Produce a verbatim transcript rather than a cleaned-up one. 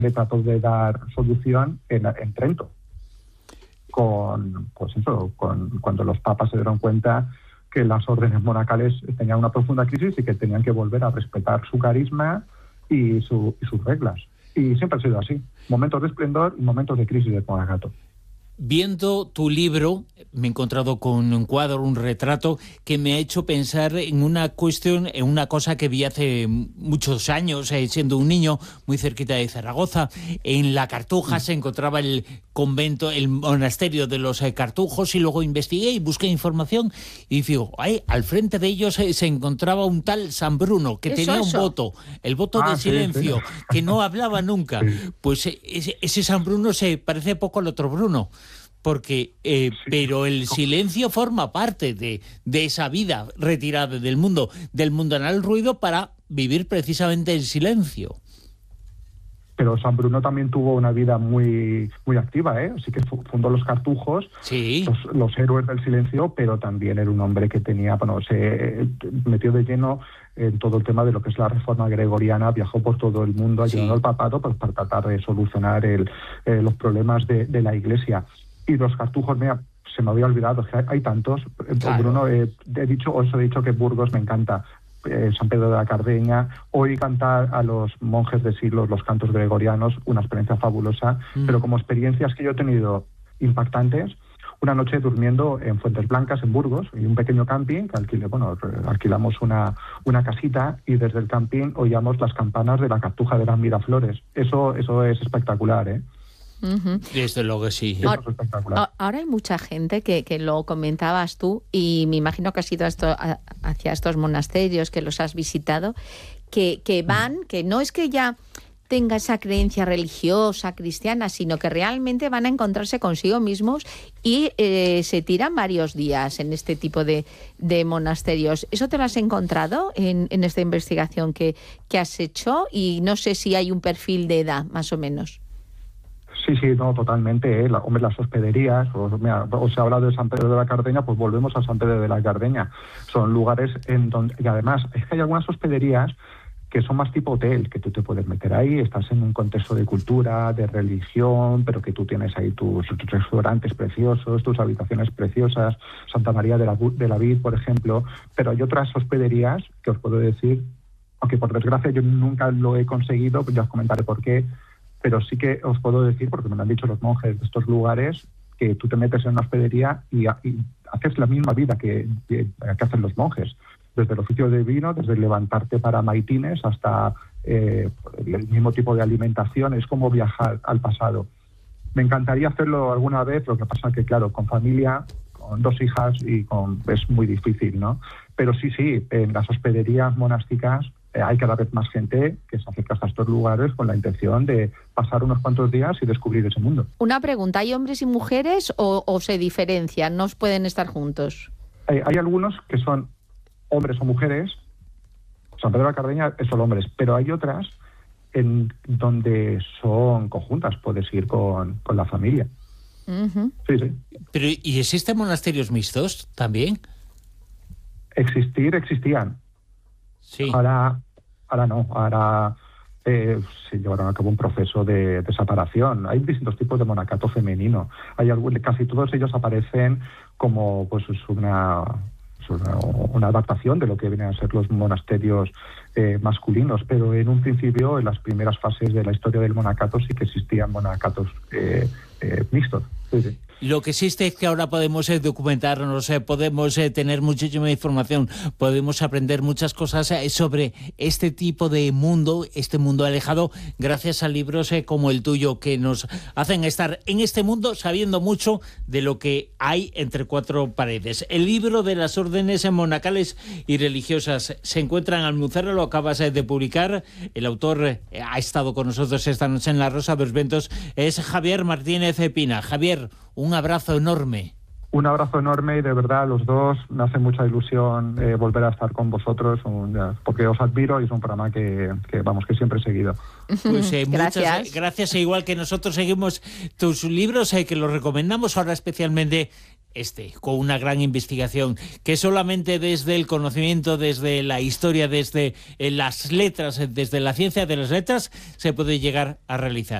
le trató de dar solución en, en Trento. Con, pues eso, con, cuando los papas se dieron cuenta que las órdenes monacales tenían una profunda crisis y que tenían que volver a respetar su carisma y, su, y sus reglas. Y siempre ha sido así. Momentos de esplendor y momentos de crisis del monacato. Viendo tu libro, me he encontrado con un cuadro, un retrato, que me ha hecho pensar en una cuestión, en una cosa que vi hace muchos años, eh, siendo un niño, muy cerquita de Zaragoza. En La Cartuja se encontraba el convento, el monasterio de los eh, Cartujos, y luego investigué y busqué información, y digo, ay, al frente de ellos eh, se encontraba un tal San Bruno, que ¿Eso, tenía un eso? voto, el voto Ah, de sí, silencio, sí. que no hablaba nunca. Sí. Pues eh, ese, ese San Bruno se parece poco al otro Bruno. Porque, eh, Sí. pero el silencio forma parte de, de esa vida retirada del mundo, del mundanal ruido, para vivir precisamente en silencio. Pero San Bruno también tuvo una vida muy muy activa, ¿eh? Así que fu- fundó los Cartujos, Sí. los, los héroes del silencio, pero también era un hombre que tenía, bueno, se metió de lleno en todo el tema de lo que es la reforma gregoriana, viajó por todo el mundo ayudando Sí. al papado, pues, para tratar de solucionar el, eh, los problemas de, de la Iglesia. Y los Cartujos, mira, se me había olvidado, que hay, hay tantos. Claro. Bruno, eh, he dicho, os he dicho que Burgos me encanta. Eh, San Pedro de la Cardeña, oí cantar a los monjes de siglos los cantos gregorianos, una experiencia fabulosa, Mm. pero como experiencias que yo he tenido impactantes, una noche durmiendo en Fuentes Blancas, en Burgos, y un pequeño camping, que alquilé, bueno, alquilamos una, una casita, y desde el camping oíamos las campanas de la Cartuja de las Miraflores. Eso, eso es espectacular, ¿eh? Uh-huh. Desde luego que sí. Eso Ahora, es espectacular. ahora hay mucha gente que, que lo comentabas tú, y me imagino que has ido a esto, a, hacia estos monasterios, que los has visitado, que, que van, que no es que ya tenga esa creencia religiosa, cristiana, sino que realmente van a encontrarse consigo mismos y eh, se tiran varios días en este tipo de, de monasterios. ¿Eso te lo has encontrado en, en esta investigación que, que has hecho? Y no sé si hay un perfil de edad, más o menos. Sí, sí, no, totalmente. ¿eh? La, hombre, las hospederías, os, mira, os he hablado de San Pedro de la Cardeña, pues volvemos a San Pedro de la Cardeña. Son lugares en donde, y además, es que hay algunas hospederías que son más tipo hotel, que tú te puedes meter ahí, estás en un contexto de cultura, de religión, pero que tú tienes ahí tus, tus restaurantes preciosos, tus habitaciones preciosas, Santa María de la, de la Vid, por ejemplo, pero hay otras hospederías que os puedo decir, aunque por desgracia yo nunca lo he conseguido, pues ya os comentaré por qué, pero sí que os puedo decir, porque me lo han dicho los monjes de estos lugares, que tú te metes en una hospedería y, y haces la misma vida que, que, que hacen los monjes. Desde el oficio de vino, desde levantarte para maitines hasta eh, el mismo tipo de alimentación, es como viajar al pasado. Me encantaría hacerlo alguna vez, lo que pasa que, claro, con familia, con dos hijas, y con, es muy difícil, ¿no? Pero sí, sí, en las hospederías monásticas eh, hay cada vez más gente que se acerca hasta estos lugares con la intención de pasar unos cuantos días y descubrir ese mundo. Una pregunta, ¿hay hombres y mujeres o, o se diferencian? ¿No pueden estar juntos? Hay, hay algunos que son hombres o mujeres. San Pedro de la Cardeña es solo hombres, pero hay otras en donde son conjuntas, puedes ir con, con la familia. Uh-huh. Sí, sí. Pero, ¿y existen monasterios mixtos también? Existir, existían. Sí. Ahora, ahora no, ahora eh, se llevaron a cabo un proceso de, de separación. Hay distintos tipos de monacato femenino. Hay algún, casi todos ellos aparecen como pues una, una, una adaptación de lo que vienen a ser los monasterios eh, masculinos, pero en un principio, en las primeras fases de la historia del monacato, sí que existían monacatos eh, eh, mixtos. Sí, sí. Lo que existe es que ahora podemos eh, documentarnos, eh, podemos eh, tener muchísima información, podemos aprender muchas cosas eh, sobre este tipo de mundo, este mundo alejado, gracias a libros eh, como el tuyo, que nos hacen estar en este mundo sabiendo mucho de lo que hay entre cuatro paredes. El libro de las órdenes monacales y religiosas se encuentra en Almuzara, lo acabas eh, de publicar. El autor eh, ha estado con nosotros esta noche en La Rosa de los Vientos, es Javier Martínez Pina. Javier, un abrazo enorme. Un abrazo enorme, y de verdad los dos me hace mucha ilusión eh, volver a estar con vosotros, un, porque os admiro y es un programa que, que vamos, que siempre he seguido. Pues eh, gracias. Muchas gracias, e igual que nosotros seguimos tus libros, eh, que los recomendamos ahora especialmente este, con una gran investigación que solamente desde el conocimiento, desde la historia, desde las letras, desde la ciencia de las letras, se puede llegar a realizar.